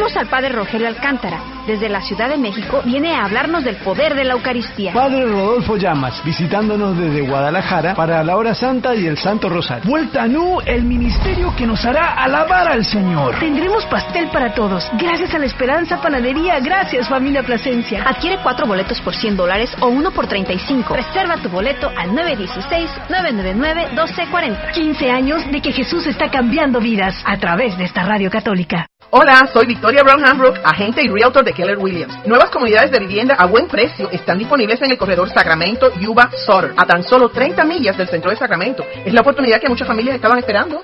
Tenemos al Padre Rogelio Alcántara. Desde la Ciudad de México viene a hablarnos del poder de la Eucaristía. Padre Rodolfo Llamas, visitándonos desde Guadalajara para la Hora Santa y el Santo Rosario. Vuelta Nu, el ministerio que nos hará alabar al Señor. Tendremos pastel para todos, gracias a la Esperanza Panadería. Gracias, familia Plasencia. Adquiere 4 boletos por $100 o 1 por $35. Reserva tu boleto al 916-999-1240. 15 años de que Jesús está cambiando vidas a través de esta radio católica. Hola, soy Victoria Brown Hambrook, agente y realtor de Keller Williams. Nuevas comunidades de vivienda a buen precio están disponibles en el corredor Sacramento, Yuba, Sutter, a tan solo 30 millas del centro de Sacramento. Es la oportunidad que muchas familias estaban esperando.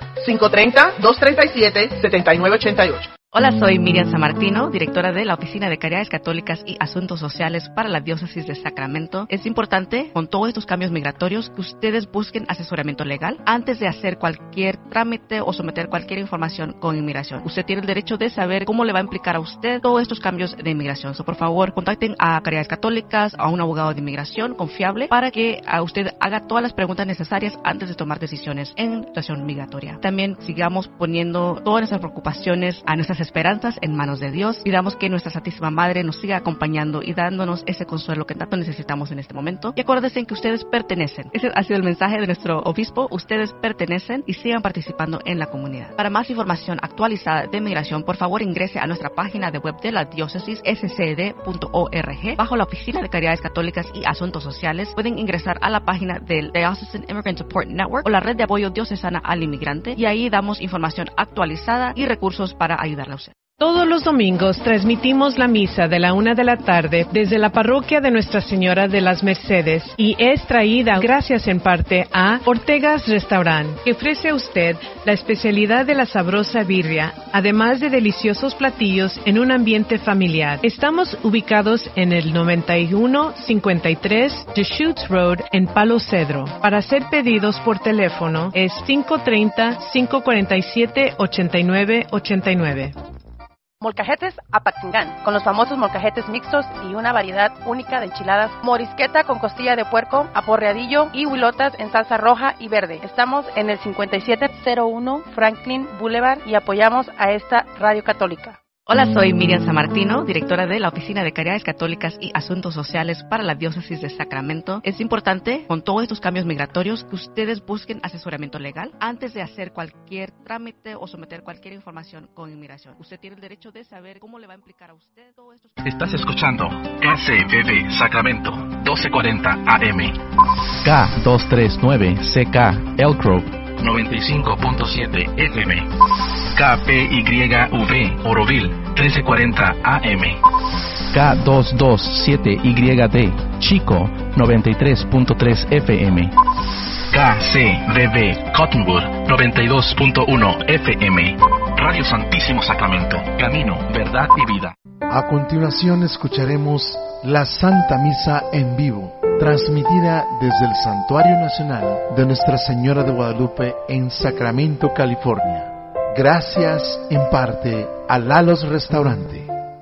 530-237-7988. Hola, soy Miriam Sammartino, directora de la Oficina de Caridades Católicas y Asuntos Sociales para la Diócesis de Sacramento. Es importante, con todos estos cambios migratorios, que ustedes busquen asesoramiento legal antes de hacer cualquier trámite o someter cualquier información con inmigración. Usted tiene el derecho de saber cómo le va a implicar a usted todos estos cambios de inmigración. Por favor, contacten a Caridades Católicas, a un abogado de inmigración confiable, para que usted haga todas las preguntas necesarias antes de tomar decisiones en situación migratoria. También sigamos poniendo todas nuestras preocupaciones, a nuestras esperanzas en manos de Dios. Pidamos que nuestra Santísima Madre nos siga acompañando y dándonos ese consuelo que tanto necesitamos en este momento. Y acuérdense que ustedes pertenecen. Ese ha sido el mensaje de nuestro obispo. Ustedes pertenecen y sigan participando en la comunidad. Para más información actualizada de migración, por favor ingrese a nuestra página de web de la diócesis, scd.org. Bajo la Oficina de Caridades Católicas y Asuntos Sociales, pueden ingresar a la página del Diocesan Immigrant Support Network o la Red de Apoyo Diocesana al Inmigrante, y ahí damos información actualizada y recursos para ayudarle a usted. Todos los domingos transmitimos la misa de la 1:00 p.m. desde la parroquia de Nuestra Señora de las Mercedes, y es traída gracias en parte a Ortega's Restaurant, que ofrece a usted la especialidad de la sabrosa birria, además de deliciosos platillos en un ambiente familiar. Estamos ubicados en el 9153 Deschutes Road en Palo Cedro. Para hacer pedidos por teléfono es 530-547-8989. Molcajetes Apatzingán, con los famosos molcajetes mixtos y una variedad única de enchiladas, morisqueta con costilla de puerco, aporreadillo y huilotas en salsa roja y verde. Estamos en el 5701 Franklin Boulevard y apoyamos a esta radio católica. Hola, soy Miriam Sammartino, directora de la Oficina de Caridades Católicas y Asuntos Sociales para la Diócesis de Sacramento. Es importante, con todos estos cambios migratorios, que ustedes busquen asesoramiento legal antes de hacer cualquier trámite o someter cualquier información con inmigración. Usted tiene el derecho de saber cómo le va a implicar a usted todo esto. Estás escuchando KCBB Sacramento, 1240 AM. K239 Elk Grove, 95.7 FM. KPYV Oroville, 1340 AM. K227YD Chico, 93.3 FM. KCBB Cottonwood, 92.1 FM. Radio Santísimo Sacramento, camino, verdad y vida. A continuación escucharemos la Santa Misa en vivo, transmitida desde el Santuario Nacional de Nuestra Señora de Guadalupe en Sacramento, California. Gracias en parte a Lalo's Restaurante.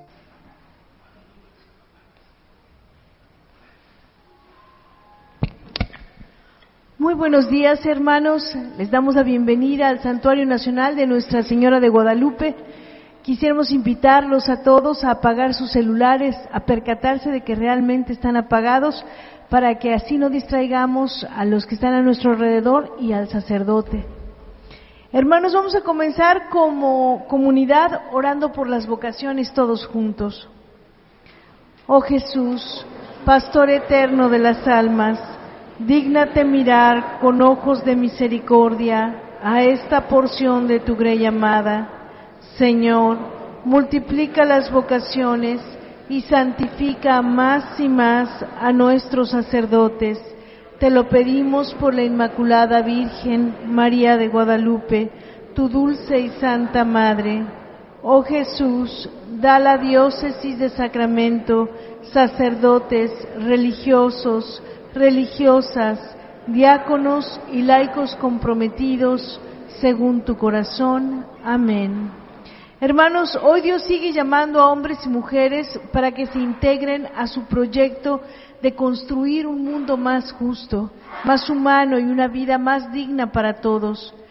Muy buenos días, hermanos. Les damos la bienvenida al Santuario Nacional de Nuestra Señora de Guadalupe. Quisiéramos invitarlos a todos a apagar sus celulares, a percatarse de que realmente están apagados, para que así no distraigamos a los que están a nuestro alrededor y al sacerdote. Hermanos, vamos a comenzar como comunidad orando por las vocaciones todos juntos. Oh Jesús, Pastor eterno de las almas, dígnate mirar con ojos de misericordia a esta porción de tu grey amada. Señor, multiplica las vocaciones y santifica más y más a nuestros sacerdotes. Te lo pedimos por la Inmaculada Virgen María de Guadalupe, tu dulce y santa Madre. Oh Jesús, da a la diócesis de Sacramento sacerdotes, religiosos, religiosas, diáconos y laicos comprometidos según tu corazón. Amén. Hermanos, hoy Dios sigue llamando a hombres y mujeres para que se integren a su proyecto de construir un mundo más justo, más humano y una vida más digna para todos.